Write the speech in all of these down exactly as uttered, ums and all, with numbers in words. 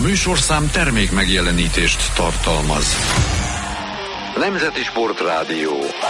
műsorszám termék megjelenítést tartalmaz. Nemzeti Sportrádió.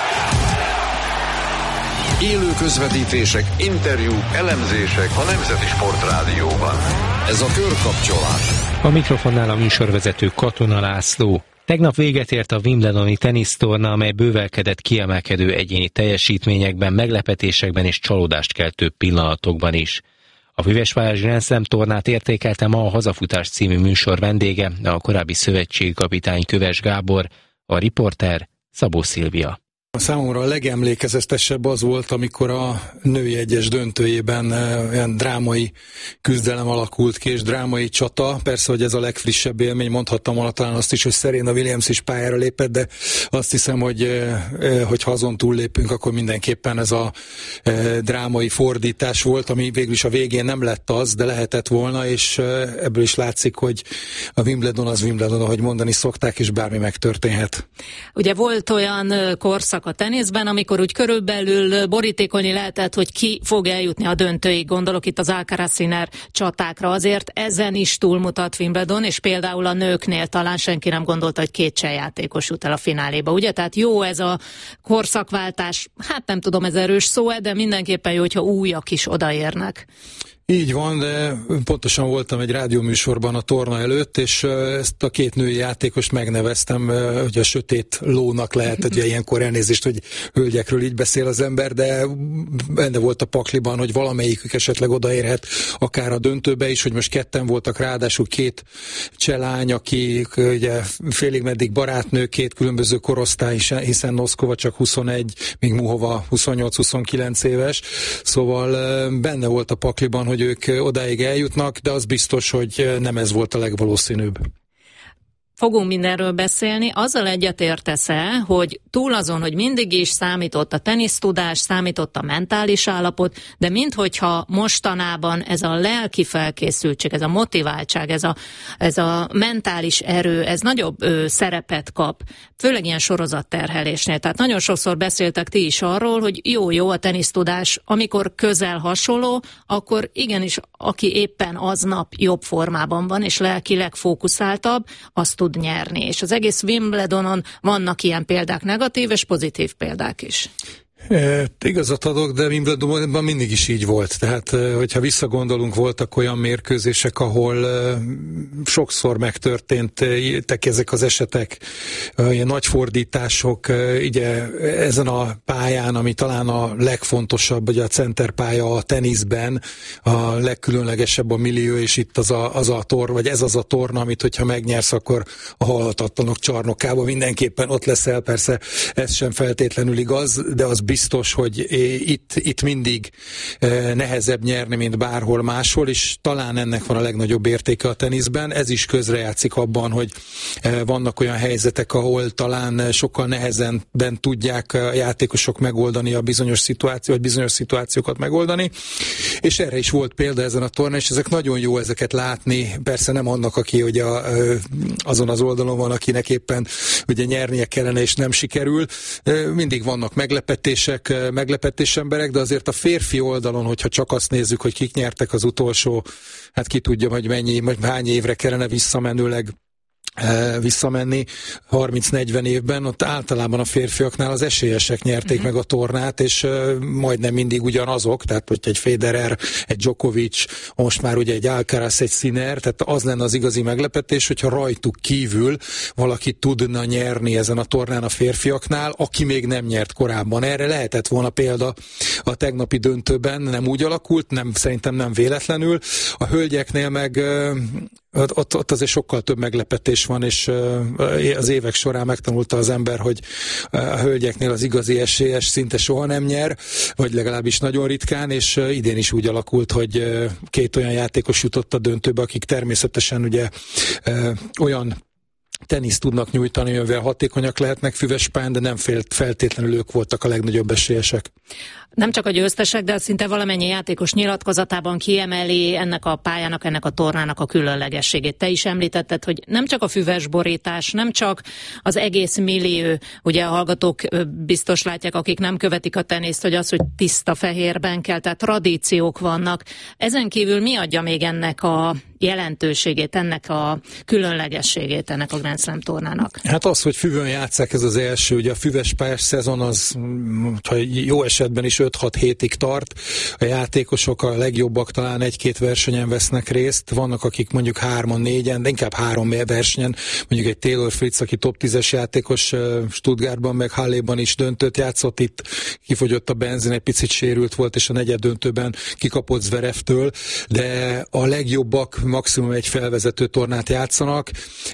Élő közvetítések, interjúk, elemzések a Nemzeti Sportrádióban. Ez a Körkapcsolat. A mikrofonnál a műsorvezető Katona László. Tegnap véget ért a Wimbledoni tenisztorna, amely bővelkedett kiemelkedő egyéni teljesítményekben, meglepetésekben és csalódást keltő pillanatokban is. A Füvesváros Grand Slam tornát értékelte ma a Hazafutás című műsor vendége, a korábbi szövetségkapitány Köves Gábor, a riporter Szabó Szilvia. Számomra a legemlékezetesebb az volt, amikor a női egyes döntőjében olyan drámai küzdelem alakult ki, és drámai csata. Persze, hogy ez a legfrissebb élmény, mondhattam volna talán azt is, hogy Serena Williams is pályára lépett, de azt hiszem, hogy hogyha azon túllépünk, akkor mindenképpen ez a drámai fordítás volt, ami végül is a végén nem lett az, de lehetett volna, és ebből is látszik, hogy a Wimbledon az Wimbledon, ahogy mondani szokták, és bármi megtörténhet. Ugye volt olyan korszak a teniszben, amikor úgy körülbelül borítékolni lehetett, hogy ki fog eljutni a döntőig. Gondolok itt az Alcaraz-Sinner csatákra. Azért ezen is túlmutat Wimbledon, és például a nőknél talán senki nem gondolta, hogy két cseh játékos jut el a fináléba, ugye? Tehát jó ez a korszakváltás, hát nem tudom, ez erős szó, de mindenképpen jó, hogyha újak is odaérnek. Így van, de pontosan voltam egy rádióműsorban a torna előtt, és ezt a két női játékost megneveztem, hogy a sötét lónak lehet, hogy ilyenkor elnézést, hogy hölgyekről így beszél az ember, de benne volt a pakliban, hogy valamelyikük esetleg odaérhet akár a döntőbe is, hogy most ketten voltak, ráadásul két cselány, aki ugye félig meddig barátnő, két különböző korosztály, hiszen Noszkova csak huszonegy, míg Muhova huszonnyolc-huszonkilenc éves, szóval benne volt a pakliban, hogy ők odáig eljutnak, de az biztos, hogy nem ez volt a legvalószínűbb. Fogunk mindenről beszélni. Azzal egyetértesz-e, hogy túl azon, hogy mindig is számított a tenisztudás, számított a mentális állapot, de minthogyha mostanában ez a lelki felkészültség, ez a motiváltság, ez a, ez a mentális erő, ez nagyobb ö, szerepet kap, főleg ilyen sorozatterhelésnél. Tehát nagyon sokszor beszéltek ti is arról, hogy jó-jó a tenisztudás, amikor közel hasonló, akkor igenis, aki éppen aznap jobb formában van, és lelkileg fókuszáltabb, azt tud nyerni. És az egész Wimbledonon vannak ilyen példák, negatív és pozitív példák is. E, igazat adok, de Wimbledonban mindig is így volt. Tehát, hogyha visszagondolunk, voltak olyan mérkőzések, ahol e, sokszor megtörténtek ezek az esetek, e, ilyen nagy fordítások, e, ugye ezen a pályán, ami talán a legfontosabb, ugye a centerpálya a teniszben, a legkülönlegesebb a millió, és itt az a, az a tor, vagy ez az a torna, amit hogyha megnyersz, akkor a halhatatlanok csarnokában mindenképpen ott leszel. Persze ez sem feltétlenül igaz, de az biztos, hogy itt, itt mindig nehezebb nyerni, mint bárhol máshol, és talán ennek van a legnagyobb értéke a teniszben. Ez is közrejátszik abban, hogy vannak olyan helyzetek, ahol talán sokkal nehezenben tudják a játékosok megoldani a bizonyos szituációt, vagy bizonyos szituációkat megoldani, és erre is volt példa ezen a tornán, és ezek nagyon jó ezeket látni. Persze nem annak, aki ugye azon az oldalon van, akinek éppen ugye nyernie kellene, és nem sikerül. Mindig vannak meglepetések, meglepetés emberek, de azért a férfi oldalon, hogyha csak azt nézzük, hogy kik nyertek az utolsó, hát ki tudja, hogy mennyi, vagy hány évre kellene visszamenőleg visszamenni harminc-negyven évben, ott általában a férfiaknál az esélyesek nyerték uh-huh. meg a tornát, és uh, majdnem mindig ugyanazok, tehát hogy egy Federer, egy Djokovic, most már ugye egy Alcaraz, egy Sinner, tehát az lenne az igazi meglepetés, hogyha rajtuk kívül valaki tudna nyerni ezen a tornán a férfiaknál, aki még nem nyert korábban. Erre lehetett volna példa a tegnapi döntőben, nem úgy alakult, nem, szerintem nem véletlenül. A hölgyeknél meg uh, Ott, ott azért sokkal több meglepetés van, és az évek során megtanulta az ember, hogy a hölgyeknél az igazi esélyes szinte soha nem nyer, vagy legalábbis nagyon ritkán, és idén is úgy alakult, hogy két olyan játékos jutott a döntőbe, akik természetesen ugye olyan teniszt tudnak nyújtani, mivel hatékonyak lehetnek Füvespályán, de nem feltétlenül ők voltak a legnagyobb esélyesek. Nem csak a győztesek, de szinte valamennyi játékos nyilatkozatában kiemeli ennek a pályának, ennek a tornának a különlegességét. Te is említetted, hogy nem csak a füvesborítás, nem csak az egész millió, ugye a hallgatók biztos látják, akik nem követik a teniszt, hogy az, hogy tiszta fehérben kell, tehát tradíciók vannak. Ezen kívül mi adja még ennek a jelentőségét, ennek a különlegességét ennek a Grand Slam tornának? Hát az, hogy füvön játsszák, ez az első. Ugye a füves pályás szezon az, ha jó esetben is öt-hat hétig tart. A játékosok, a legjobbak talán egy-két versenyen vesznek részt. Vannak, akik mondjuk hárman, négyen, de inkább három versenyen. Mondjuk egy Taylor Fritz, aki top tízes játékos Stuttgartban, meg Halléban is döntőt játszott. Itt kifogyott a benzin, egy picit sérült volt, és a negyed döntőben kikapott Zverevtől, de a legjobbak maximum egy felvezető tornát játszanak.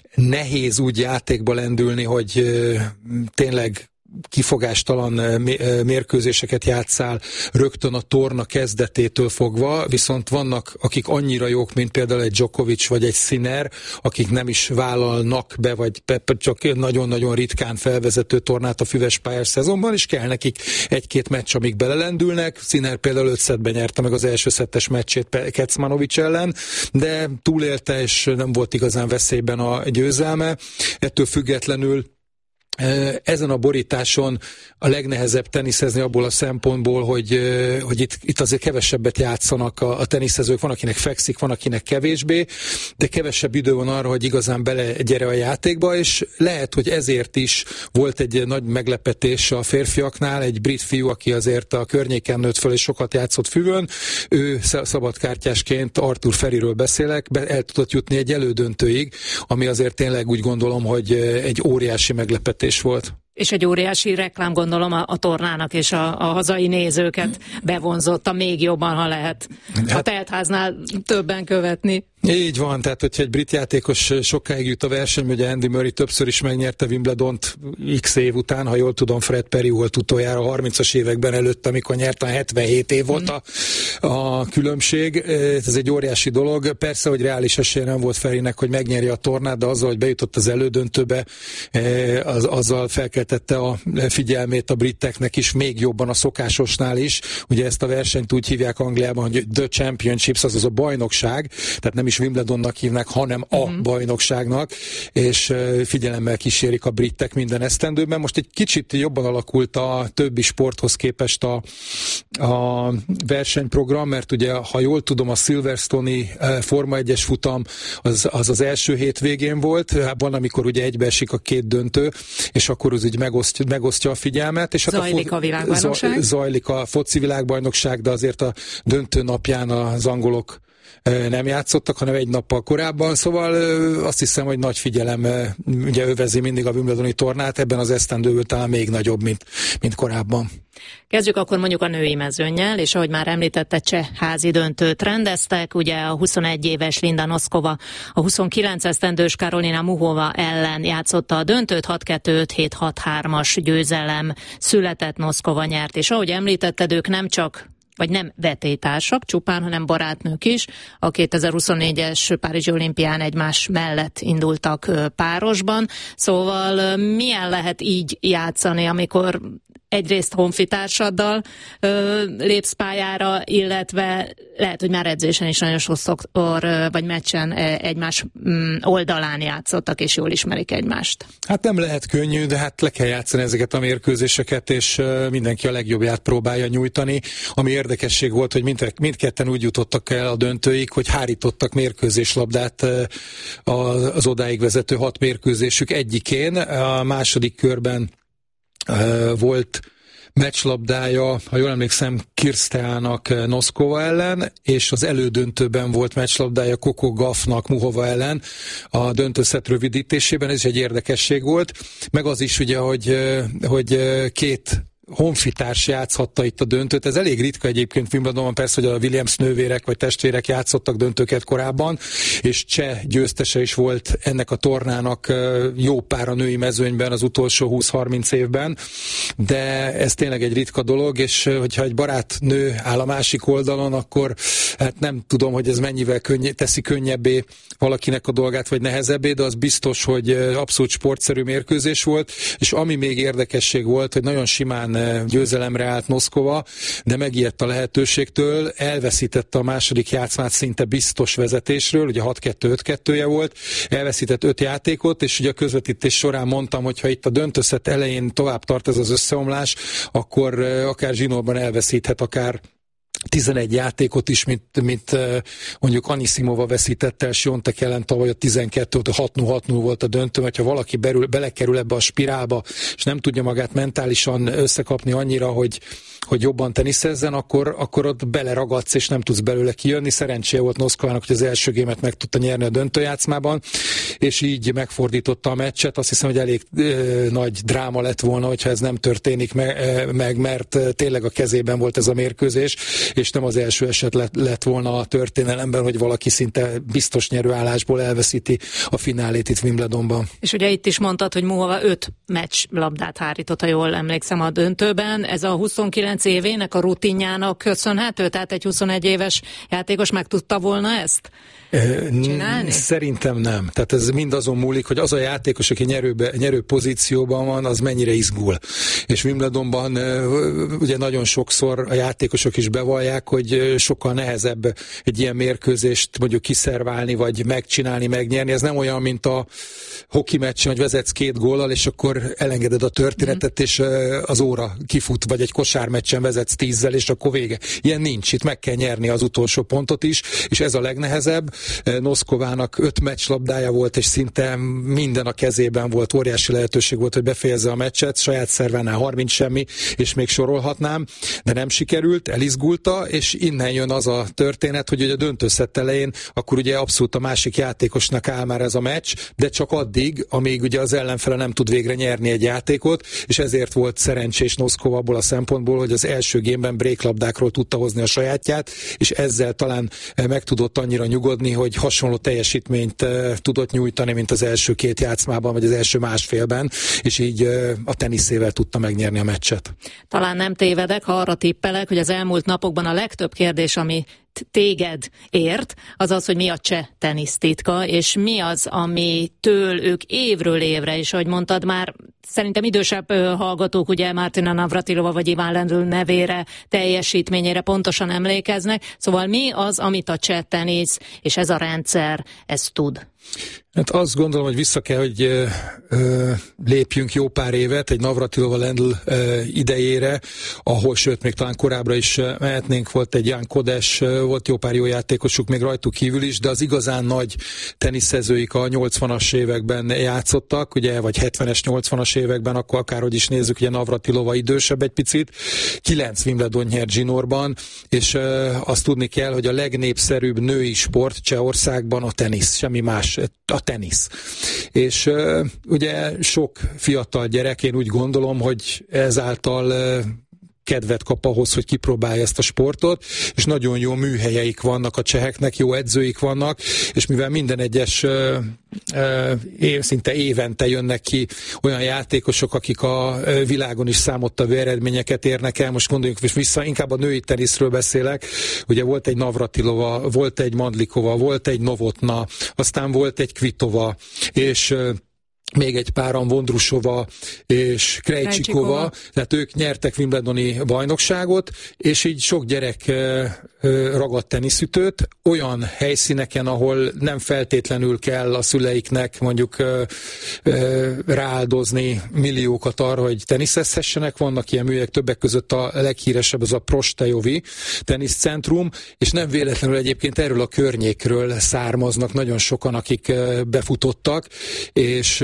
Nehéz úgy játékba lendülni, hogy tényleg kifogástalan mérkőzéseket játszál rögtön a torna kezdetétől fogva, viszont vannak, akik annyira jók, mint például egy Djokovic vagy egy Sinner, akik nem is vállalnak be, vagy csak nagyon-nagyon ritkán felvezető tornát a füves pályás szezonban, és kell nekik egy-két meccs, amíg belelendülnek. Sinner például öt szettben nyerte meg az első szettes meccsét Kecmanovic ellen, de túlélte, és nem volt igazán veszélyben a győzelme. Ettől függetlenül ezen a borításon a legnehezebb teniszezni abból a szempontból, hogy, hogy itt, itt azért kevesebbet játszanak a, a teniszezők, van akinek fekszik, van akinek kevésbé, de kevesebb idő van arra, hogy igazán belegyere a játékba, és lehet, hogy ezért is volt egy nagy meglepetés a férfiaknál, egy brit fiú, aki azért a környéken nőtt föl és sokat játszott füvön, ő szabadkártyásként, Arthur Feriről beszélek, be, el tudott jutni egy elődöntőig, ami azért tényleg úgy gondolom, hogy egy óriási meglepetés volt. És egy óriási reklám, gondolom, a, a tornának és a, a hazai nézőket bevonzotta még jobban, ha lehet hát, a teltháznál többen követni. Így van, tehát hogyha egy brit játékos sokáig jut a verseny, ugye Andy Murray többször is megnyerte Wimbledont x év után, ha jól tudom, Fred Perry volt utoljára a harmincas években előtt, amikor nyerte, hetvenhét év volt a, a különbség. Ez egy óriási dolog. Persze, hogy reális esélye nem volt Ferrynek, hogy megnyerje a tornát, de azzal, hogy bejutott az elődöntőbe, az, azzal felkeltette a figyelmét a briteknek is, még jobban a szokásosnál is. Ugye ezt a versenyt úgy hívják Angliában, hogy The Championships, azaz a bajnokság, tehát nem is Wimbledonnak hívnak, hanem a uh-huh. bajnokságnak, és figyelemmel kísérik a britek minden esztendőben. Most egy kicsit jobban alakult a többi sporthoz képest a, a versenyprogram, mert ugye, ha jól tudom, a Silverstone-i Forma egyes futam az, az az első hétvégén volt, van, amikor ugye egybeesik a két döntő, és akkor az úgy megosztja, megosztja a figyelmet. És zajlik hát a, a világbajnokság? Zajlik a foci világbajnokság, de azért a döntő napján az angolok nem játszottak, hanem egy nappal korábban, szóval azt hiszem, hogy nagy figyelem ugye övezi mindig a Wimbledoni tornát, ebben az esztendőből talán még nagyobb, mint, mint korábban. Kezdjük akkor mondjuk a női mezőnnyel, és ahogy már említette, cseh házi döntőt rendeztek, ugye a huszonegy éves Linda Noskova a huszonkilenc esztendős Karolina Muchova ellen játszotta a döntőt, hat kettő öt hét hat hármas győzelem született, Noskova nyert, és ahogy említetted, ők nem csak vagy nem vetélytársak csupán, hanem barátnők is. A kétezer-huszonnégyes Párizsi olimpián egymás mellett indultak párosban. Szóval milyen lehet így játszani, amikor egyrészt honfitársaddal ö, lépsz pályára, illetve lehet, hogy már edzésen is nagyon sokszor, vagy meccsen egymás oldalán játszottak, és jól ismerik egymást. Hát nem lehet könnyű, de hát le kell játszani ezeket a mérkőzéseket, és mindenki a legjobbját próbálja nyújtani. Ami érdekesség volt, hogy mind, mindketten úgy jutottak el a döntőig, hogy hárítottak mérkőzéslabdát az odáig vezető hat mérkőzésük egyikén. A második körben volt meccslabdája, ha jól emlékszem, Kirsteának Noskova ellen, és az elődöntőben volt meccslabdája Coco Gauffnak Muchova ellen a döntőszett rövidítésében. Ez is egy érdekesség volt. Meg az is ugye, hogy, hogy két honfitárs játszhatta itt a döntőt. Ez elég ritka egyébként Wimbledonban, persze, hogy a Williams nővérek vagy testvérek játszottak döntőket korábban, és cseh győztese is volt ennek a tornának jó pár a női mezőnyben az utolsó húsz-harminc évben, de ez tényleg egy ritka dolog, és hogyha egy barátnő áll a másik oldalon, akkor hát nem tudom, hogy ez mennyivel könny- teszi könnyebbé valakinek a dolgát, vagy nehezebbé, de az biztos, hogy abszolút sportszerű mérkőzés volt, és ami még érdekesség volt, hogy nagyon simán győzelemre állt Noskova, de megijedt a lehetőségtől, elveszítette a második játszmát szinte biztos vezetésről, ugye hat kettő öt kettője volt, elveszített öt játékot, és ugye a közvetítés során mondtam, hogy ha itt a döntőszett elején tovább tart ez az összeomlás, akkor akár zsinórban elveszíthet, akár tizenegy játékot is, mint, mint mondjuk Anisimova veszítette el Siontek ellen tavaly a tizenkettő, hat null hat null volt a döntő, hogyha valaki berül, belekerül ebbe a spirálba, és nem tudja magát mentálisan összekapni annyira, hogy, hogy jobban teniszezzen, akkor, akkor ott beleragadsz, és nem tudsz belőle kijönni. Szerencséje volt Noszkovának, hogy az első gémet meg tudta nyerni a döntőjátszmában, és így megfordította a meccset. Azt hiszem, hogy elég e, nagy dráma lett volna, hogyha ez nem történik me, e, meg, mert tényleg a kezében volt ez a mérkőzés, és nem az első eset lett, lett volna a történelemben, hogy valaki szinte biztos nyerőállásból elveszíti a finálét itt Wimbledonban. És ugye itt is mondtad, hogy Muhova öt meccs labdát hárított, ha jól emlékszem a döntőben. Ez a huszonkilenc évének a rutinjának köszönhető? Tehát egy huszonegy éves játékos meg tudta volna ezt csinálni? Szerintem nem. Tehát ez mind azon múlik, hogy az a játékos, aki nyerőbe, nyerő pozícióban van, az mennyire izgul. És Wimbledonban ugye nagyon sokszor a játékosok is bevallják, hogy sokkal nehezebb egy ilyen mérkőzést mondjuk kiszerválni, vagy megcsinálni, megnyerni. Ez nem olyan, mint a hoki meccsen, hogy vezetsz két góllal, és akkor elengeded a történetet, mm. és az óra kifut, vagy egy kosármeccsen vezetsz tízzel, és akkor vége. Ilyen nincs. Itt meg kell nyerni az utolsó pontot is, és ez a legnehezebb. Noszkovának öt meccslabdája volt, és szinte minden a kezében volt, óriási lehetőség volt, hogy befejezze a meccset, saját szervánál harminc semmi, és még sorolhatnám, de nem sikerült, elizgulta, és innen jön az a történet, hogy ugye a döntőszett elején, akkor ugye abszolút a másik játékosnak áll már ez a meccs, de csak addig, amíg ugye az ellenfele nem tud végre nyerni egy játékot, és ezért volt szerencsés Noszkova abból a szempontból, hogy az első gémben bréklabdákról tudta hozni a sajátját, és ezzel talán meg tudott annyira nyugodni, hogy hasonló teljesítményt uh, tudott nyújtani, mint az első két játszmában, vagy az első másfélben, és így uh, a teniszével tudta megnyerni a meccset. Talán nem tévedek, ha arra tippelek, hogy az elmúlt napokban a legtöbb kérdés, ami téged ért, az az, hogy mi a cseh tenisztitka, és mi az, amitől ők évről évre, és ahogy mondtad már, szerintem idősebb hallgatók, ugye Martina Navratilova vagy Ivan Lendl nevére, teljesítményére pontosan emlékeznek, szóval mi az, amit a cseh tenisz, és ez a rendszer, ez tud? Hát azt gondolom, hogy vissza kell, hogy ö, ö, lépjünk jó pár évet egy Navratilova Lendl ö, idejére, ahol, sőt, még talán korábbra is mehetnénk, volt egy Jan Kodes, volt jó pár jó játékosuk még rajtuk kívül is, de az igazán nagy teniszezőik a nyolcvanas években játszottak, ugye, vagy hetvenes, nyolcvanas években, akkor akárhogy is nézzük, ugye Navratilova idősebb egy picit, kilenc Wimbledon nyert zsinórban, és ö, azt tudni kell, hogy a legnépszerűbb női sport Csehországban a tenisz, semmi más, a tenisz. És uh, ugye sok fiatal gyerek, én úgy gondolom, hogy ezáltal uh, kedvet kap ahhoz, hogy kipróbálja ezt a sportot, és nagyon jó műhelyeik vannak a cseheknek, jó edzőik vannak, és mivel minden egyes uh, uh, év, szinte évente jönnek ki olyan játékosok, akik a világon is számottevő eredményeket érnek el, most gondoljunk vissza, inkább a női teniszről beszélek, ugye volt egy Navratilova, volt egy Mandlikova, volt egy Novotna, aztán volt egy Kvitova, és uh, még egy páran, Vondrusova és Krejcsikova, tehát ők nyertek Wimbledoni bajnokságot, és így sok gyerek e, e, ragadt teniszütőt olyan helyszíneken, ahol nem feltétlenül kell a szüleiknek mondjuk e, e, rááldozni milliókat arra, hogy teniszezhessenek. Vannak ilyen műhelyek, többek között a leghíresebb az a Prostejovi teniszcentrum, és nem véletlenül egyébként erről a környékről származnak nagyon sokan, akik befutottak, és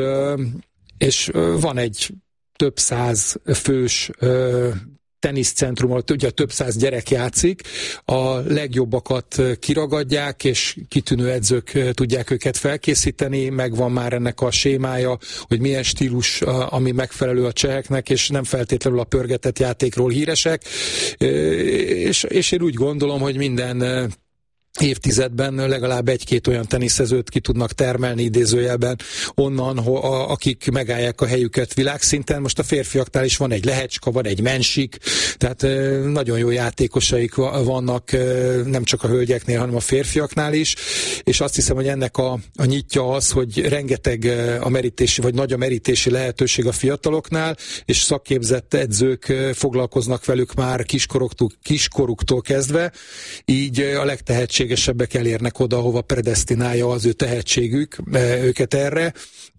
és van egy több száz fős teniszcentrum, ahol ugye több száz gyerek játszik, a legjobbakat kiragadják, és kitűnő edzők tudják őket felkészíteni, megvan már ennek a sémája, hogy milyen stílus, ami megfelelő a cseheknek, és nem feltétlenül a pörgetett játékról híresek, és, és én úgy gondolom, hogy minden évtizedben legalább egy-két olyan teniszezőt ki tudnak termelni idézőjelben onnan, ho, a, akik megállják a helyüket világszinten. Most a férfiaknál is van egy Lehecska, van egy Mensik, tehát e, nagyon jó játékosaik vannak e, nem csak a hölgyeknél, hanem a férfiaknál is, és azt hiszem, hogy ennek a, a nyitja az, hogy rengeteg a merítési, vagy nagy a merítési lehetőség a fiataloknál, és szakképzett edzők foglalkoznak velük már kiskoruktól, kiskoruktól kezdve, így a legtehetségesebb tehetségesebbek elérnek oda, ahova predesztinálja az ő tehetségük őket erre.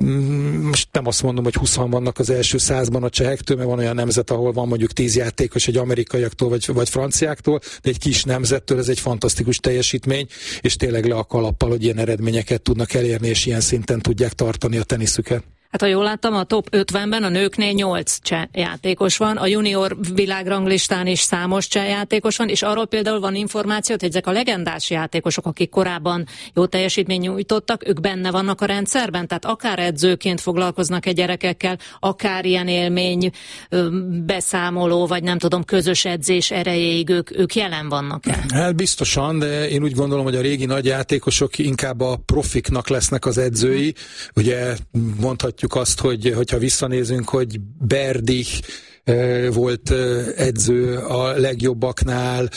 Most nem azt mondom, hogy húszan vannak az első százban a csehektől, mert van olyan nemzet, ahol van mondjuk tíz játékos egy amerikaiaktól vagy, vagy franciáktól, de egy kis nemzettől ez egy fantasztikus teljesítmény, és tényleg le a kalappal, hogy ilyen eredményeket tudnak elérni, és ilyen szinten tudják tartani a teniszüket. Hát ha jól láttam, a top ötvenben a nőknél nyolc cseh játékos van, a junior világranglistán is számos cseh játékos van, és arról például van információ, hogy ezek a legendás játékosok, akik korábban jó teljesítményt nyújtottak, ők benne vannak a rendszerben, tehát akár edzőként foglalkoznak egy gyerekekkel, akár ilyen élmény beszámoló, vagy nem tudom, közös edzés erejéig ők, ők jelen vannak-e? Hát biztosan, de én úgy gondolom, hogy a régi nagy játékosok inkább a profiknak lesznek az edzői. Ugye mondhatjuk azt, hogy hogyha visszanézünk, hogy Berdych volt edző a legjobbaknál,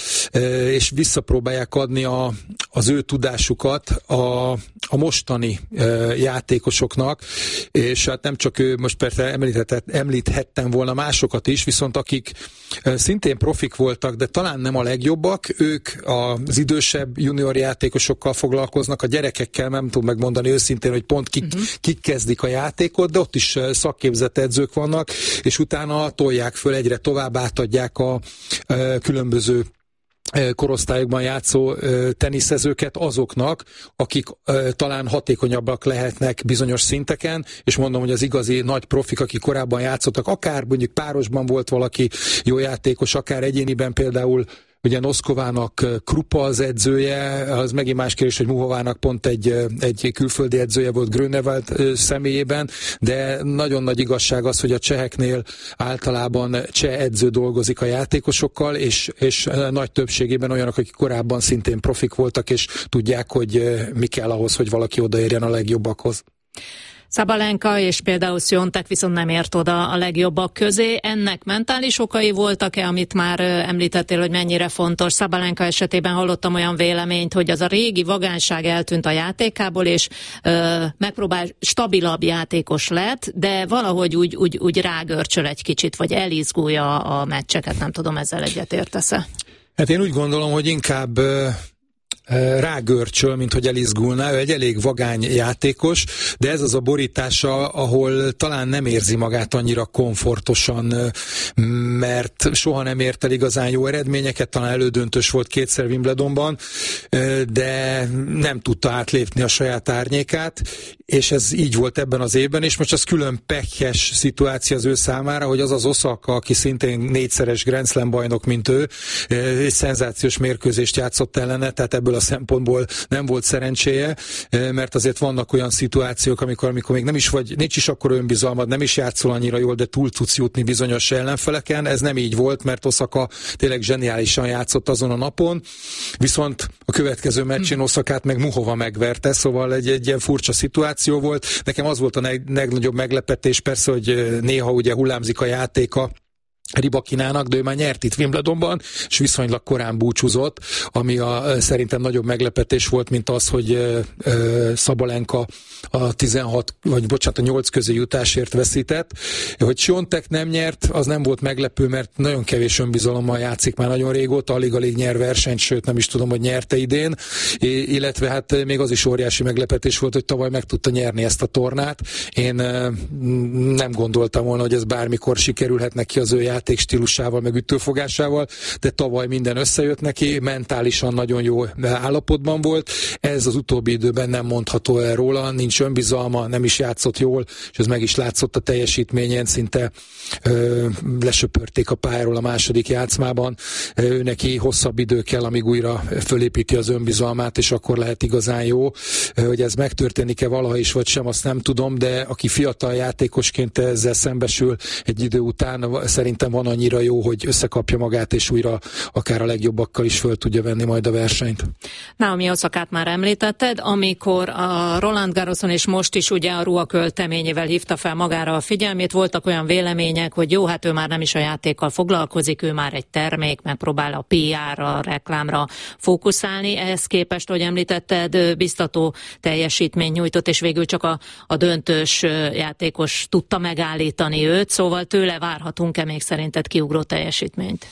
és visszapróbálják adni a, az ő tudásukat a, a mostani játékosoknak, és hát nem csak ő, most persze említhettem volna másokat is, viszont akik szintén profik voltak, de talán nem a legjobbak, ők az idősebb junior játékosokkal foglalkoznak, a gyerekekkel nem tudom megmondani őszintén, hogy pont kik, uh-huh. kik kezdik a játékot, de ott is szakképzett edzők vannak, és utána tolják föl, egyre tovább átadják a, a különböző korosztályokban játszó teniszezőket azoknak, akik talán hatékonyabbak lehetnek bizonyos szinteken, és mondom, hogy az igazi nagy profik, akik korábban játszottak, akár mondjuk párosban volt valaki jó játékos, akár egyéniben például ugye Noszkovának Krupa az edzője, az megint más kérdés, hogy Muhovának pont egy, egy külföldi edzője volt Grönewald személyében, de nagyon nagy igazság az, hogy a cseheknél általában cseh edző dolgozik a játékosokkal, és, és nagy többségében olyanok, akik korábban szintén profik voltak, és tudják, hogy mi kell ahhoz, hogy valaki odaérjen a legjobbakhoz. Sabalenka és például Swiatek viszont nem ért oda a legjobbak közé. Ennek mentális okai voltak-e, amit már említettél, hogy mennyire fontos? Sabalenka esetében hallottam olyan véleményt, hogy az a régi vagányság eltűnt a játékából, és ö, megpróbál stabilabb játékos lett, de valahogy úgy, úgy, úgy rágörcsöl egy kicsit, vagy elizgulja a meccseket. Nem tudom, ezzel egyetértesz-e? Hát én úgy gondolom, hogy inkább rágörcsöl, mint hogy elizgulná. Ő egy elég vagány játékos, de ez az a borítása, ahol talán nem érzi magát annyira komfortosan, mert soha nem ért el igazán jó eredményeket, talán elődöntős volt kétszer Wimbledonban, de nem tudta átlépni a saját árnyékát, és ez így volt ebben az évben, és most az külön pekhes szituáció az ő számára, hogy az az Osaka, aki szintén négyszeres Grand Slam bajnok, mint ő, egy szenzációs mérkőzést játszott ellene, tehát ebből a szempontból nem volt szerencséje, mert azért vannak olyan szituációk, amikor, amikor még nem is vagy, nincs is akkor önbizalmad, nem is játszol annyira jól, de túl tudsz jutni bizonyos ellenfeleken. Ez nem így volt, mert Osaka tényleg zseniálisan játszott azon a napon, viszont a következő meccsén Osakát meg Muhova megverte, szóval egy, egy ilyen furcsa szituáció volt. Nekem az volt a legnagyobb meglepetés, persze, hogy néha ugye hullámzik a játéka Ribakinának, de ő már nyert itt Wimbledonban, és viszonylag korán búcsúzott, ami a, szerintem nagyobb meglepetés volt, mint az, hogy e, e, Sabalenka a tizenhat, vagy bocsánat, a nyolc közé jutásért veszített. Hogy Swiatek nem nyert, az nem volt meglepő, mert nagyon kevés önbizalommal játszik már nagyon régóta, alig-alig nyer versenyt, sőt nem is tudom, hogy nyerte idén, I- illetve hát még az is óriási meglepetés volt, hogy tavaly meg tudta nyerni ezt a tornát. Én e, nem gondoltam volna, hogy ez bármikor sikerülhet neki az ő játék stílusával, meg ütőfogásával, de tavaly minden összejött neki, mentálisan nagyon jó állapotban volt. Ez az utóbbi időben nem mondható el róla, nincs önbizalma, nem is játszott jól, és ez meg is látszott a teljesítményen, szinte ö, lesöpörték a pályáról a második játszmában. Ő neki hosszabb idő kell, amíg újra fölépíti az önbizalmát, és akkor lehet igazán jó. Hogy ez megtörténik-e valaha is, vagy sem, azt nem tudom, de aki fiatal játékosként ezzel szembesül egy idő után, szerintem van annyira jó, hogy összekapja magát, és újra akár a legjobbakkal is föl tudja venni majd a versenyt. Naomi Osakát már említetted, amikor a Roland Garroson és most is ugye a ruha költeményével hívta fel magára a figyelmét, voltak olyan vélemények, hogy jó, hát ő már nem is a játékkal foglalkozik, ő már egy termék, megpróbál a pé er-ra, a reklámra fókuszálni. Ehhez képest, hogy említetted, biztató teljesítményt nyújtott, és végül csak a, a döntős játékos tudta megállítani őt, szóval tőle várhatunk-e még szerinted kiugró teljesítményt?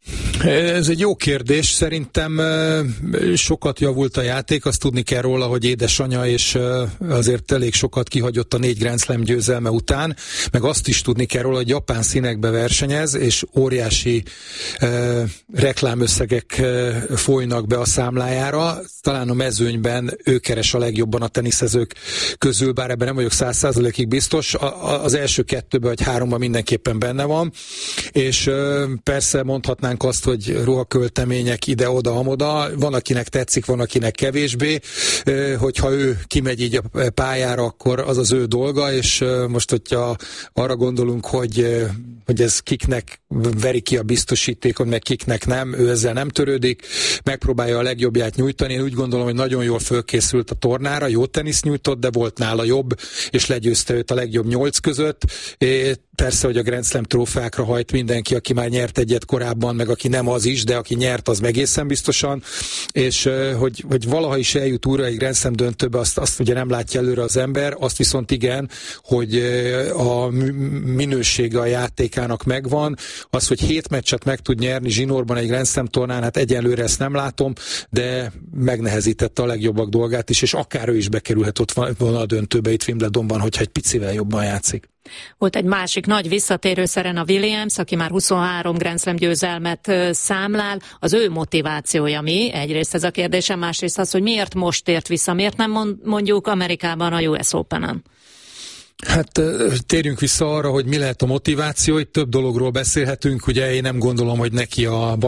Ez egy jó kérdés. Szerintem sokat javult a játék, azt tudni kell róla, hogy édesanyja, és azért elég sokat kihagyott a négy Grand Slam győzelme után, meg azt is tudni kell róla, hogy japán színekbe versenyez, és óriási eh, reklámösszegek eh, folynak be a számlájára. Talán a mezőnyben ő keres a legjobban a teniszezők közül, bár ebben nem vagyok száz százalékig biztos. A, a, az első kettőben vagy háromban mindenképpen benne van, és eh, persze mondhatnánk azt, hogy ruhaköltemények ide-oda, amoda. Van, akinek tetszik, van, akinek kevésbé. Hogyha ő kimegy így a pályára, akkor az az ő dolga, és most, hogyha arra gondolunk, hogy, hogy ez kiknek veri ki a biztosítékon, meg kiknek nem, ő ezzel nem törődik, megpróbálja a legjobbját nyújtani. Én úgy gondolom, hogy nagyon jól fölkészült a tornára, jó tenisz nyújtott, de volt nála jobb, és legyőzte őt a legjobb nyolc között. É, persze, hogy a Grand Slam trófeákra hajt mindenki, aki már nyert egyet korábban, meg aki nem az is, de aki nyert, az egészen biztosan, és hogy, hogy valaha is eljut újra egy Grand Slam döntőbe, azt, azt ugye nem látja előre az ember, azt viszont igen, hogy a minősége a játékának megvan, az, hogy hét meccset meg tud nyerni zsinórban egy Grand Slam tornán, hát egyenlőre ezt nem látom, de megnehezítette a legjobbak dolgát is, és akár ő is bekerülhet ott volna a döntőbe itt Wimbledonban, hogyha egy picivel jobban játszik. Volt egy másik nagy visszatérő, Serena Williams, aki már huszonhárom Grand Slam győzelmet számlál. Az ő motivációja mi? Egyrészt ez a kérdésem, másrészt az, hogy miért most tért vissza, miért nem mondjuk Amerikában a U S Openen? Hát térjünk vissza arra, hogy mi lehet a motiváció, itt több dologról beszélhetünk, ugye én nem gondolom, hogy neki a